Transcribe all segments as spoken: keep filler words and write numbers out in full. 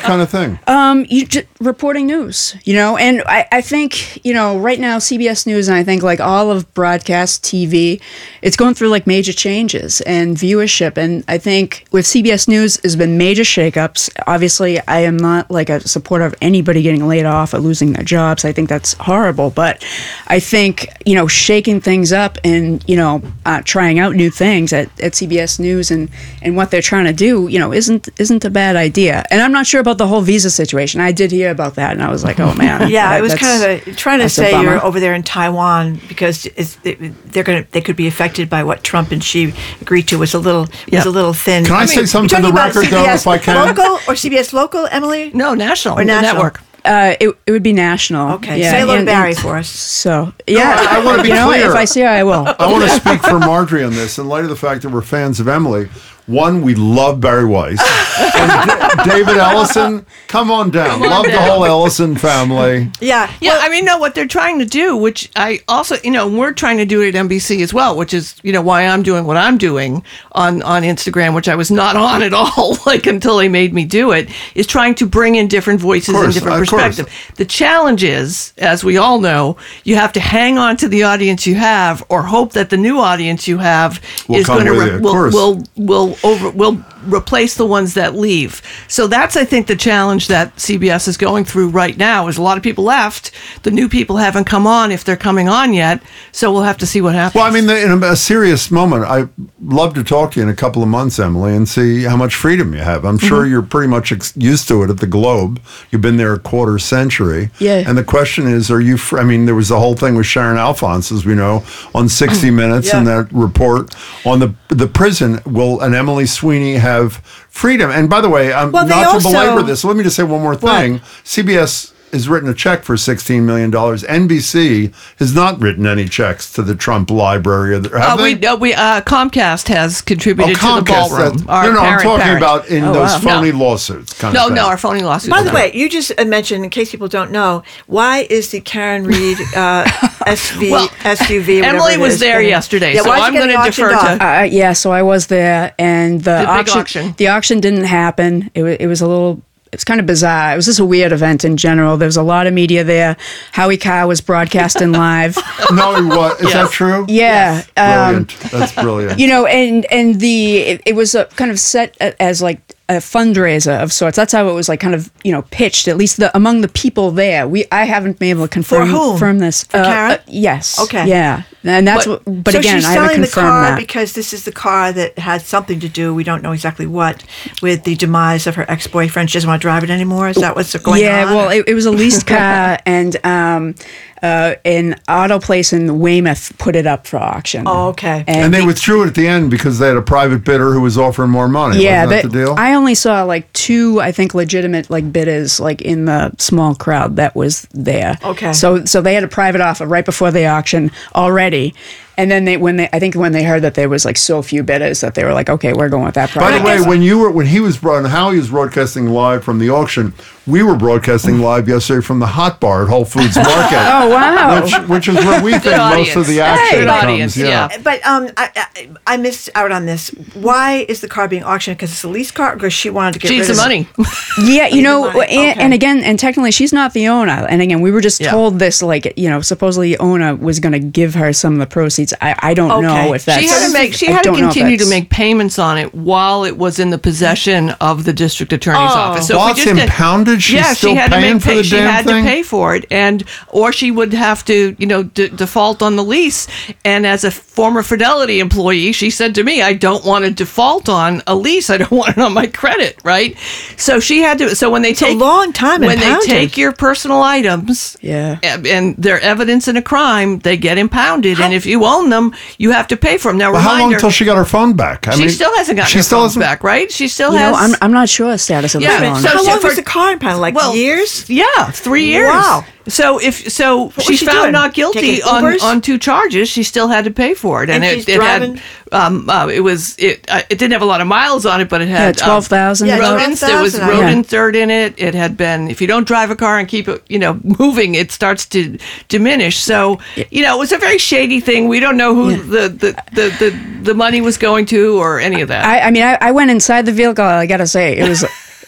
kind of thing? Um, you just reporting news, you know, and I, I think, you know, right now C B S News and I think like all of broadcast T V, it's going through like major changes and viewership. And I think with C B S News, there's been major shakeups. Obviously, I am not like a supporter of anybody getting laid off or losing their jobs. I think that's horrible. But I think, you know, shaking things up and, you know, uh, trying out new things at, at C B S News and, and what they're trying to do, you know, isn't isn't a bad idea. And I'm not sure about the whole visa situation. I did hear about that, and I was like, oh man. Yeah, that, it was kind of a, trying to say you're over there in Taiwan because it's, they're going to they could be affected by what Trump and Xi agreed to was a little was Yeah. a little thin. Can I, I say mean, something to the record, though, if I can? Local or C B S local, Emily? No, national. Or the national. network. Uh, it, it would be national. Okay, Yeah, say hello to and- Barry and for us. So, yeah. I- I wanna be you know, clear. if I see her, I will. I want to speak for Marjorie on this in light of the fact that we're fans of Emily. One, we love Barry Weiss. And D- David Ellison, come on down. on love the down. whole Ellison family. Yeah, Yeah, well, I mean, no, what they're trying to do, which I also, you know, we're trying to do it at N B C as well, which is, you know, why I'm doing what I'm doing on, on Instagram, which I was not on at all, like, until they made me do it, is trying to bring in different voices Of and course, different of course. perspectives. The challenge is, as we all know, you have to hang on to the audience you have or hope that the new audience you have Will is come going to, with re- you, of will, course. will, will, over, will replace the ones that leave. So that's, I think, the challenge that C B S is going through right now is a lot of people left. The new people haven't come on if they're coming on yet. So we'll have to see what happens. Well, I mean, the, in a, a serious moment, I'd love to talk to you in a couple of months, Emily, and see how much freedom you have. I'm sure Mm-hmm. you're pretty much ex- used to it at the Globe. You've been there a quarter century. Yeah. And the question is, are you, fr- I mean, there was the whole thing with Sharon Alphonse, as we know, on sixty minutes and Yeah. that report on the the prison. Will an Emily Sweeney have freedom? And by the way, I'm Well, they not also- to belabor this. Let me just say one more thing. C B S has written a check for sixteen million dollars. N B C has not written any checks to the Trump Library. Or the, Uh, have we, they? uh, we, uh, Comcast has contributed to the Comcast, ballroom. that- Our no, no, I'm parent talking parent. about in Oh, those wow. phony No. lawsuits. Kind No, of no, thing. our phony lawsuit. by the way, you just uh, mentioned, in case people don't know, why is the Karen Reed uh, S V Well, S U V? whatever Emily it was is, there getting- yesterday, Yeah, so why's it I'm getting gonna defer auctioned to- off? Uh, yeah, so I was there, and the, big auction, auction. the auction didn't happen. It, wa- it was a little, it was kind of bizarre. It was just a weird event in general. There was a lot of media there. Howie Carr was broadcasting live. No, what? Is Yes. that true? Yeah. um, Brilliant. That's brilliant. you know, and and the it, it was a kind of set a- as like a fundraiser of sorts. That's how it was like kind of, you know, pitched, at least the among the people there. We I haven't been able to confirm whom? confirm this. For Karen? yes. Okay. Yeah. And that's But- what but so again, she's I haven't selling the confirmed car that. because this is the car that had something to do, we don't know exactly what, with the demise of her ex-boyfriend. She doesn't want to drive it anymore. Is that what's going yeah, on? well, it, it was a leased car, and um, uh, an auto place in Weymouth put it up for auction. Oh, okay. and they withdrew it at the end because they had a private bidder who was offering more money. Yeah, Wasn't that that- the deal? I only saw like two, I think, legitimate like bidders like in the small crowd that was there. Okay. So so they had a private offer right before the auction already. And then they, when they, I think when they heard that there was like so few bidders that they were like, okay, we're going with that By price. the way, when you were when he was when Howie was broadcasting live from the auction, we were broadcasting live yesterday from the Hot Bar at Whole Foods Market. Oh, wow. Which, which is where we think most of the audience. action Good comes. audience, yeah. But um, I, I I missed out on this. Why is the car being auctioned? Because it's a lease car, or because she wanted to get She's rid the of money. Yeah, you know, money. and, Okay. and again, and technically, she's not the owner. And again, we were just Yeah. told this, like, you know, supposedly the owner was going to give her some of the proceeds. I, I don't Okay. know if that's. She had to make. She I had to don't know if continue to that's- make payments on it while it was in the possession of the district attorney's Oh. office. While if we it's just did- impounded, she's yeah, still she had paying to make for pay, the she damn had thing? to pay for it, and or she would have to, you know, d- default on the lease. And as a former Fidelity employee, she said to me, "I don't want to default on a lease. I don't want it on my credit." Right. So she had to. So when they a take long time when they impounded. take your personal items, Yeah. and and they're evidence in a crime, they get impounded, and if you own them, you have to pay for them. Now, Well, how long reminder, until she got her phone back? I she mean, still hasn't gotten she her still phones hasn't- back, right? She still You know, has. I'm, I'm not sure the status of Yeah, the phone. so How she- long for- was the car impounded? Like well, years? Yeah, three years. Wow. So if so, was she's she found doing? not guilty Taking on, Ubers? on two charges. She still had to pay for it, and, And it, she's it driving- had um, uh, it was it uh, it didn't have a lot of miles on it, but it Yeah, had twelve thousand. Yeah, Yeah, rodents. There was twelve thousand. rodent dirt in it. It had been. If you don't drive a car and keep it, you know, moving, it starts to diminish. So, you know, it was a very shady thing. We don't know who Yeah. the, the, the, the, the money was going to or any of that. I, I mean, I, I went inside the vehicle. I gotta say, it was.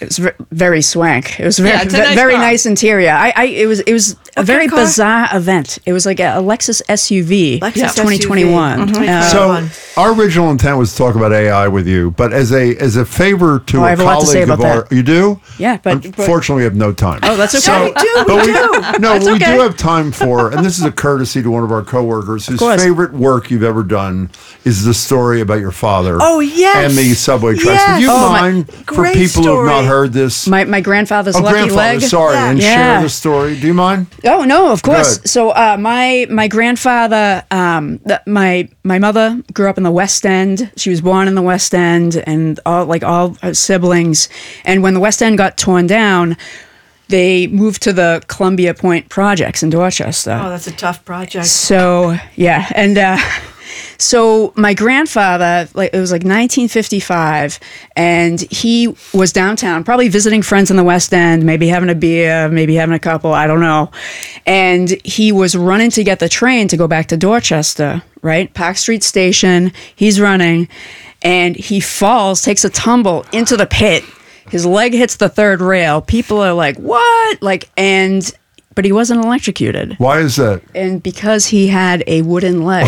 It was v- very swank. It was very Yeah, it's a v- nice very car. nice interior. I, I it was it was a What very kind of car? bizarre event. It was like a, a Lexus S U V, Lexus twenty twenty-one. S U V. Uh, So our original intent was to talk about A I with you, but as a as a favor to Oh, I a have a lot to say colleague of about our, that. you do? Yeah, but- unfortunately, we have no time. Oh, that's okay. So, we do, but we we, do. no, That's what okay. we do have time for, and this is a courtesy to one of our coworkers whose course. favorite work you've ever done is the story about your father. Oh, yes. and the subway tracks. Yes. Would you Oh, my- mind for Great people who have not story. heard this? my my grandfather's oh, lucky grandfather, leg. sorry, Yeah. and Yeah. share the story. Do you mind? Oh no, of course. Good. So uh, my my grandfather, um, th- my my mother grew up in the West End. She was born in the West End, and all like all her siblings. And when the West End got torn down, they moved to the Columbia Point projects in Dorchester. Oh, that's a tough project. So yeah, and uh, so my grandfather, like it was like nineteen fifty-five, and he was downtown, probably visiting friends in the West End, maybe having a beer, maybe having a couple, I don't know. And he was running to get the train to go back to Dorchester, right? Park Street Station. He's running, and he falls, takes a tumble into the pit. His leg hits the third rail. People are like, "What?" Like, and but he wasn't electrocuted. Why is that? And because he had a wooden leg.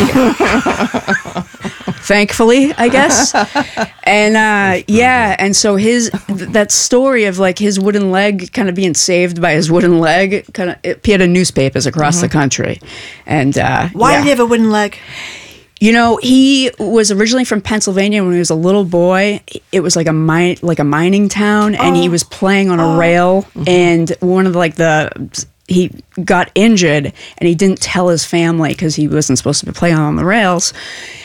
Thankfully, I guess. And uh, yeah, and so his th- that story of like his wooden leg kind of being saved by his wooden leg kind of appeared in newspapers across the country. And uh, Why yeah. did he have a wooden leg? You know, he was originally from Pennsylvania. When he was a little boy, it was like a mine, like a mining town, and he was playing on a rail. And one of the, like the he got injured, and he didn't tell his family because he wasn't supposed to be playing on the rails.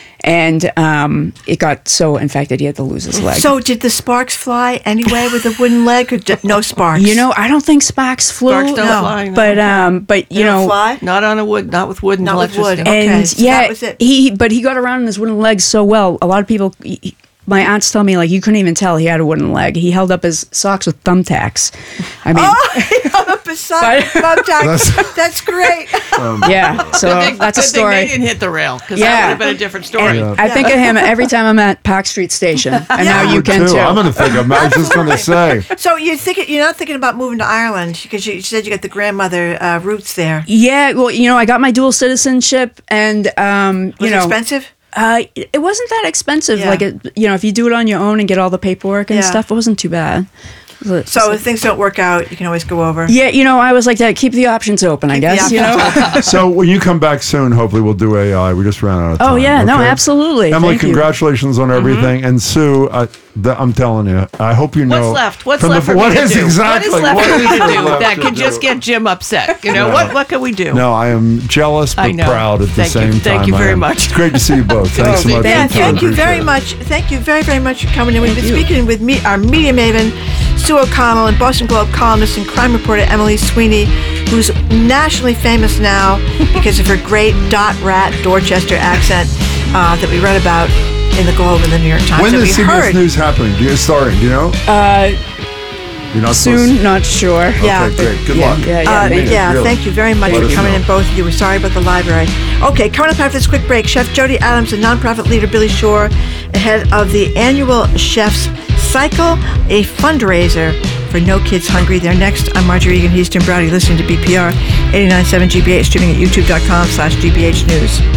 And um, it got so infected he had to lose his leg. So did the sparks fly anyway with a wooden leg, or did, no sparks? you know, I don't think sparks flew. Sparks don't No. fly. No. But um, but you They don't know, fly? Not on a wood, not with wood and Not with wood. electricity. Okay, and so yeah, that was it. he but he got around on his wooden legs so well. A lot of people, he- my aunts tell me like you couldn't even tell he had a wooden leg. He held up his socks with thumbtacks. I mean, Oh, beside That's- that's, that's great. yeah. So Good thing- that's a good thing They story. didn't hit the rail because Yeah. that would have been a different story. And I think of him every time I'm at Park Street Station, and now you would can too. I'm going to think of. I was just going to say. So you think you're not thinking about moving to Ireland because you said you got the grandmother uh, roots there. Yeah, well, you know, I got my dual citizenship, and um, Was you know, it expensive? Uh, it wasn't that expensive. Yeah. Like, it, you know, if you do it on your own and get all the paperwork and Yeah. stuff, it wasn't too bad. It was- So if things don't work out, you can always go over. yeah, you know, I was like that. Keep the options open, I Keep the guess. You options know. So when you come back soon, hopefully we'll do A I. We just ran out of time. Oh yeah, no, okay? absolutely. Emily, Thank you. congratulations on everything. And Sue, uh, the, I'm telling you, I hope you know. What's left? What's from left the, for what me to is do? exactly? What is left what for me is to there do left that to could do? just get Jim upset? You know, No. what what can we do? No, I am jealous but I know. proud at the Thank you. same time. Thank you I very am. much. It's great to see you both. Thanks so much. Yeah, for your thank time. you very Appreciate it. much. Thank you very, very much for coming in. We've been speaking with me, our media maven, Sue O'Connell, and Boston Globe columnist and crime reporter Emily Sweeney, who's nationally famous now because of her great dot rat Dorchester accent uh, that we read about in the Globe and the New York Times. When that is we C B S heard. News happening? Do you starting? Do you know? Uh, You're not soon, not sure. Yeah. Okay, great. Good Yeah, luck. yeah, yeah. Uh, thank you. yeah, Really. thank you very much Let for us coming know. in, both of you. We're sorry about the library. Okay, coming up after this quick break, Chef Jody Adams and nonprofit leader Billy Shore, ahead of the annual Chef's Cycle, a fundraiser for No Kids Hungry. They're next. I'm Marjorie Egan Houston Browdy, listening to B P R eighty-nine point seven G B H, streaming at youtube dot com slash G B H News.